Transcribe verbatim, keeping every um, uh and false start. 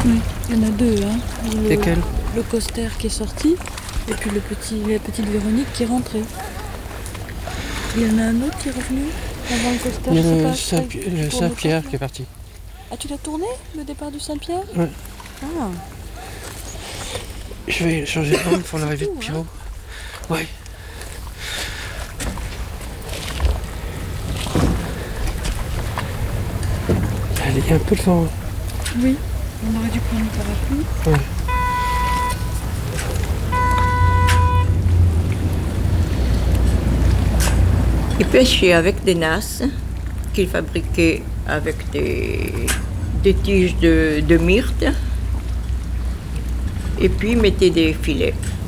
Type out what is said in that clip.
Oui, il y en a deux. Hein. Le, Lesquels? le coaster qui est sorti et puis le petit, la petite Véronique qui est rentrée. Il y en a un autre qui est revenu avant le coaster. Il y je sais a pas, le je crois que tu tournes Saint-Pierre pas, qui est parti. Ah, tu l'as tourné, le départ du Saint-Pierre? Ouais. Ah. Je vais changer de bande pour l'arrivée de tout, Pierrot. Hein. Ouais. Il y a un peu de vent. Oui, on aurait dû prendre le parapluie. Ouais. Il pêchait avec des nasses qu'il fabriquait avec des, des tiges de, de myrte et puis il mettait des filets.